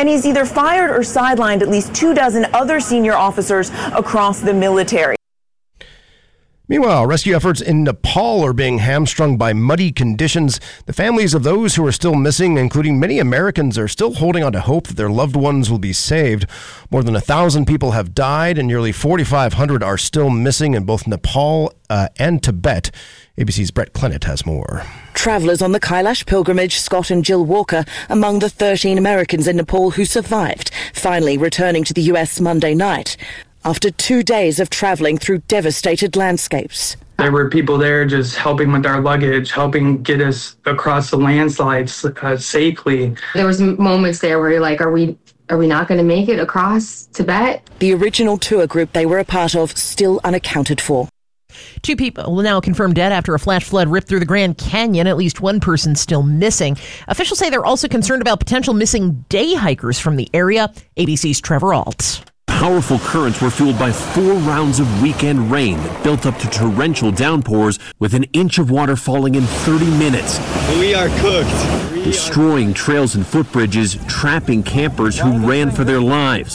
and he's either fired or sidelined at least 24 other senior officers across the military. Meanwhile, rescue efforts in Nepal are being hamstrung by muddy conditions. The families of those who are still missing, including many Americans, are still holding on to hope that their loved ones will be saved. More than 1,000 people have died and nearly 4,500 are still missing in both Nepal and Tibet. ABC's Brett Clennett has more. Travellers on the Kailash pilgrimage, Scott and Jill Walker, among the 13 Americans in Nepal who survived, finally returning to the US Monday night, after 2 days of travelling through devastated landscapes. There were people there just helping with our luggage, helping get us across the landslides safely. There was moments there where you're like, are we not going to make it across Tibet? The original tour group they were a part of still unaccounted for. 2 people now confirmed dead after a flash flood ripped through the Grand Canyon. At least 1 person still missing. Officials say they're also concerned about potential missing day hikers from the area. ABC's Trevor Alt. Powerful currents were fueled by 4 rounds of weekend rain that built up to torrential downpours, with an inch of water falling in 30 minutes. We are cooked. Destroying trails and footbridges, trapping campers who ran for their lives.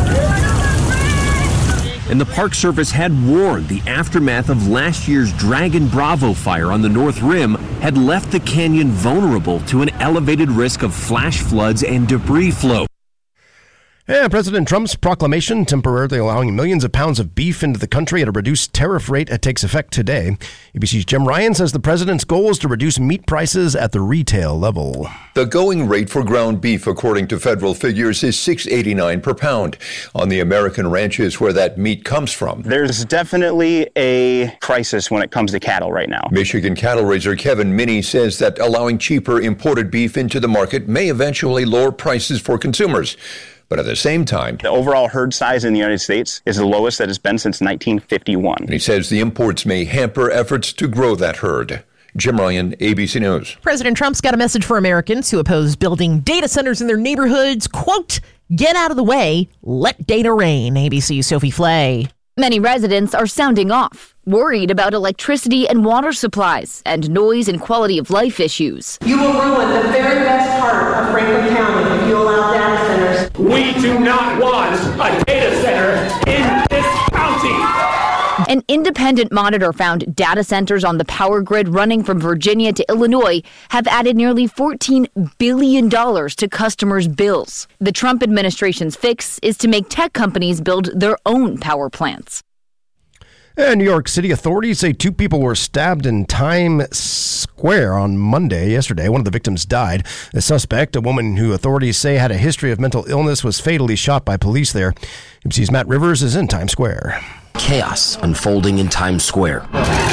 And the Park Service had warned the aftermath of last year's Dragon Bravo fire on the North Rim had left the canyon vulnerable to an elevated risk of flash floods and debris flow. And President Trump's proclamation temporarily allowing millions of pounds of beef into the country at a reduced tariff rate takes effect today. ABC's Jim Ryan says the president's goal is to reduce meat prices at the retail level. The going rate for ground beef, according to federal figures, is $6.89 per pound on the American ranches where that meat comes from. There's definitely a crisis when it comes to cattle right now. Michigan cattle raiser Kevin Minnie says that allowing cheaper imported beef into the market may eventually lower prices for consumers. But at the same time, the overall herd size in the United States is the lowest that it's been since 1951. And he says the imports may hamper efforts to grow that herd. Jim Ryan, ABC News. President Trump's got a message for Americans who oppose building data centers in their neighborhoods. Quote, get out of the way, let data reign. ABC's Sophie Flay. Many residents are sounding off, worried about electricity and water supplies and noise and quality of life issues. You will ruin the very best part of Franklin County if you allow data centers. We do not want a data center in this county. An independent monitor found data centers on the power grid running from Virginia to Illinois have added nearly $14 billion to customers' bills. The Trump administration's fix is to make tech companies build their own power plants. And New York City authorities say 2 people were stabbed in Times Square on yesterday. One of the victims died. The suspect, a woman who authorities say had a history of mental illness, was fatally shot by police there. ABC's Matt Rivers is in Times Square. Chaos unfolding in Times Square.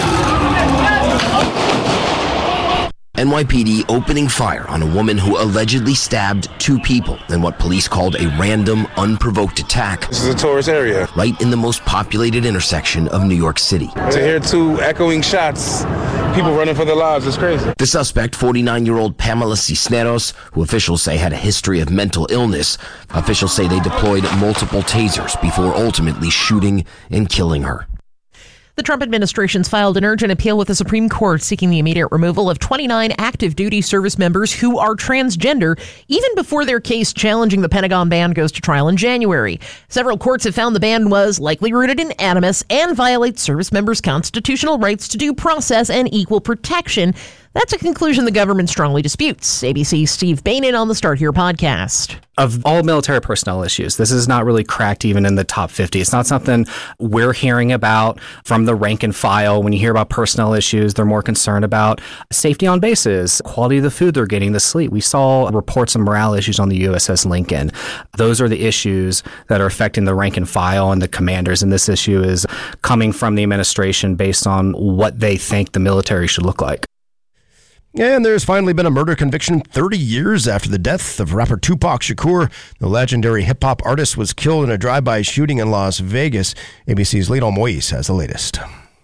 NYPD opening fire on a woman who allegedly stabbed 2 people in what police called a random, unprovoked attack. This is a tourist area. Right in the most populated intersection of New York City. To hear 2 echoing shots, people running for their lives, is crazy. The suspect, 49-year-old Pamela Cisneros, who officials say had a history of mental illness. Officials say they deployed multiple tasers before ultimately shooting and killing her. The Trump administration's filed an urgent appeal with the Supreme Court seeking the immediate removal of 29 active duty service members who are transgender, even before their case challenging the Pentagon ban goes to trial in January. Several courts have found the ban was likely rooted in animus and violates service members' constitutional rights to due process and equal protection. That's a conclusion the government strongly disputes. ABC's Steve Bainan on the Start Here podcast. Of all military personnel issues, this is not really cracked even in the top 50. It's not something we're hearing about from the rank and file. When you hear about personnel issues, they're more concerned about safety on bases, quality of the food they're getting, the sleep. We saw reports of morale issues on the USS Lincoln. Those are the issues that are affecting the rank and file and the commanders. And this issue is coming from the administration based on what they think the military should look like. And there's finally been a murder conviction 30 years after the death of rapper Tupac Shakur. The legendary hip-hop artist was killed in a drive-by shooting in Las Vegas. ABC's Leon Moise has the latest.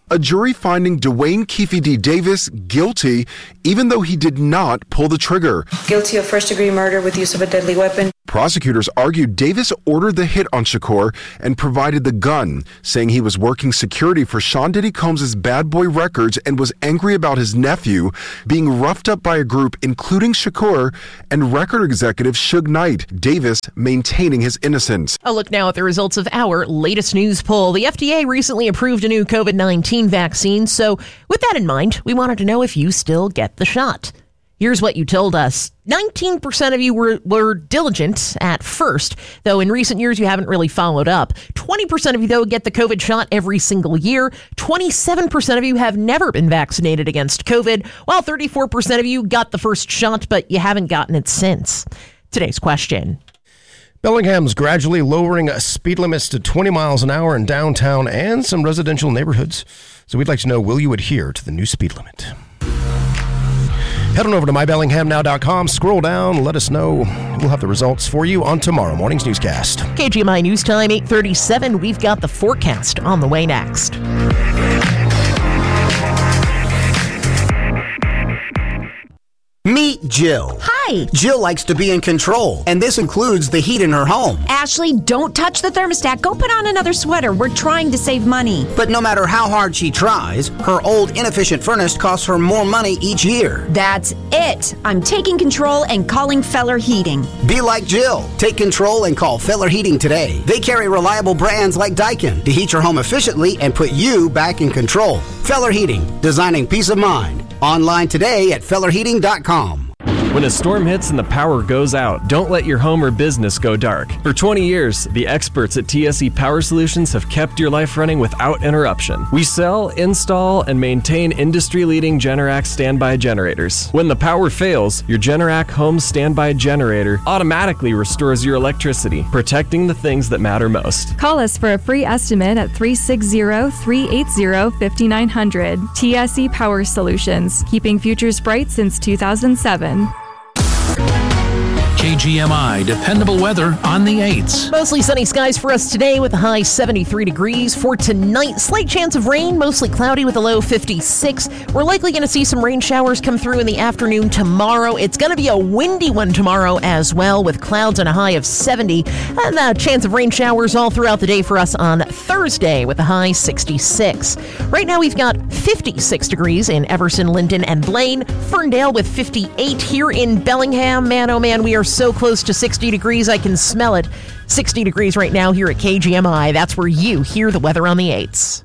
a jury finding Dwayne Keefe D. Davis guilty, even though he did not pull the trigger. Guilty of first-degree murder with use of a deadly weapon. Prosecutors argued Davis ordered the hit on Shakur and provided the gun, saying he was working security for Sean Diddy Combs' Bad Boy Records and was angry about his nephew being roughed up by a group including Shakur and record executive Suge Knight. Davis maintaining his innocence. A look now at the results of our latest news poll. The FDA recently approved a new COVID-19 vaccine, so with that in mind, we wanted to know if you still get the shot. Here's what you told us. 19% of you were diligent at first, though in recent years you haven't really followed up. 20% of you, though, get the COVID shot every single year. 27% of you have never been vaccinated against COVID, while 34% of you got the first shot, but you haven't gotten it since. Today's question. Bellingham's gradually lowering speed limits to 20 miles an hour in downtown and some residential neighborhoods. So we'd like to know, will you adhere to the new speed limit? Head on over to mybellinghamnow.com, scroll down, let us know. We'll have the results for you on tomorrow morning's newscast. KGMI News Time, 8:37. We've got the forecast on the way next. Meet Jill. Hi. Jill likes to be in control, and this includes the heat in her home. Ashley, don't touch the thermostat. Go put on another sweater. We're trying to save money. But no matter how hard she tries, her old inefficient furnace costs her more money each year. That's it. I'm taking control and calling Feller Heating. Be like Jill. Take control and call Feller Heating today. They carry reliable brands like Daikin to heat your home efficiently and put you back in control. Feller Heating, designing peace of mind. Online today at fellerheating.com. When a storm hits and the power goes out, don't let your home or business go dark. For 20 years, the experts at TSE Power Solutions have kept your life running without interruption. We sell, install, and maintain industry-leading Generac standby generators. When the power fails, your Generac home standby generator automatically restores your electricity, protecting the things that matter most. Call us for a free estimate at 360-380-5900. TSE Power Solutions, keeping futures bright since 2007. KGMI dependable weather on the 8s. Mostly sunny skies for us today with a high 73 degrees. For tonight, slight chance of rain, mostly cloudy with a low 56. We're likely going to see some rain showers come through in the afternoon tomorrow. It's going to be a windy one tomorrow as well, with clouds and a high of 70. And a chance of rain showers all throughout the day for us on Thursday with a high 66. Right now we've got 56 degrees in Everson, Linden, and Blaine. Ferndale with 58 here in Bellingham. Man, oh man, we are so close to 60 degrees, I can smell it. 60 degrees right now here at KGMI. That's where you hear the weather on the 8s.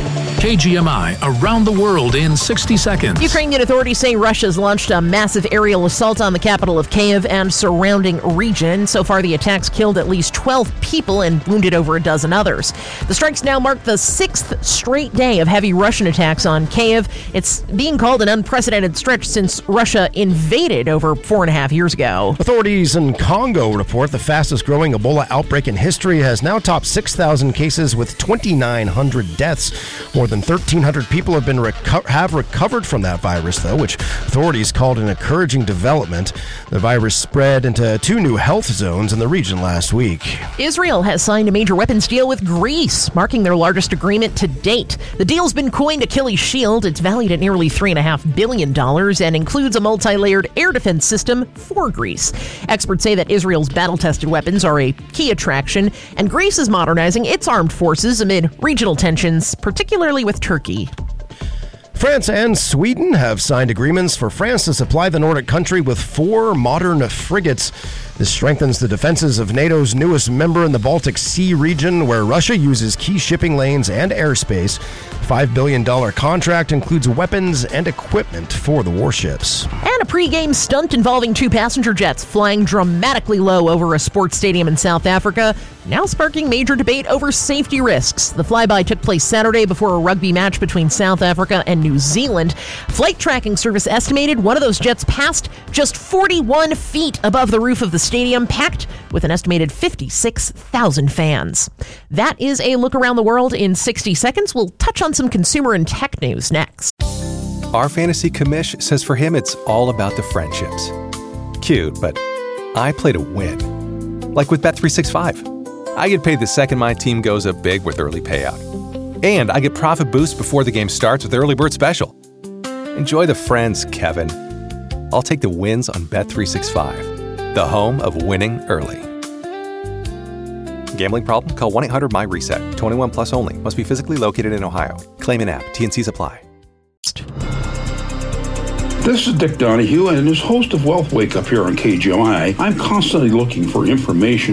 KGMI around the world in 60 seconds. Ukrainian authorities say Russia's launched a massive aerial assault on the capital of Kyiv and surrounding region. So far, the attacks killed at least 12 people and wounded over a dozen others. The strikes now mark the 6th straight day of heavy Russian attacks on Kyiv. It's being called an unprecedented stretch since Russia invaded over 4.5 years ago. Authorities in Congo report the fastest growing Ebola outbreak in history has now topped 6,000 cases with 2,900 deaths. More than 1,300 people have been recovered from that virus, though, which authorities called an encouraging development. The virus spread into 2 new health zones in the region last week. Israel has signed a major weapons deal with Greece, marking their largest agreement to date. The deal's been coined Achilles' Shield. It's valued at nearly $3.5 billion and includes a multi-layered air defense system for Greece. Experts say that Israel's battle-tested weapons are a key attraction, and Greece is modernizing its armed forces amid regional tensions, particularly with Turkey. France and Sweden have signed agreements for France to supply the Nordic country with 4 modern frigates. This strengthens the defenses of NATO's newest member in the Baltic Sea region, where Russia uses key shipping lanes and airspace. The $5 billion contract includes weapons and equipment for the warships. And a pre-game stunt involving 2 passenger jets flying dramatically low over a sports stadium in South Africa, now sparking major debate over safety risks. The flyby took place Saturday before a rugby match between South Africa and New Zealand. Flight tracking service estimated one of those jets passed just 41 feet above the roof of the stadium, packed with an estimated 56,000 fans. That is a look around the world in 60 seconds. We'll touch on some consumer and tech news next. Our fantasy commish says for him it's all about the friendships. Cute, but I play to win. Like with Bet365. I get paid the second my team goes up big with early payout. And I get profit boost before the game starts with Early Bird Special. Enjoy the friends, Kevin. I'll take the wins on Bet365, the home of winning early. Gambling problem? Call 1-800-MY-RESET. 21 plus only. Must be physically located in Ohio. Claim in app. T&Cs apply. This is Dick Donahue, and as host of Wealth Wake Up here on KGMI, I'm constantly looking for information